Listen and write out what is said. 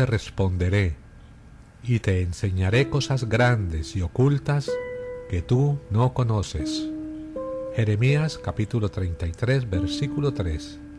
te responderé, y te enseñaré cosas grandes y ocultas que tú no conoces. Jeremías capítulo 33, versículo 3.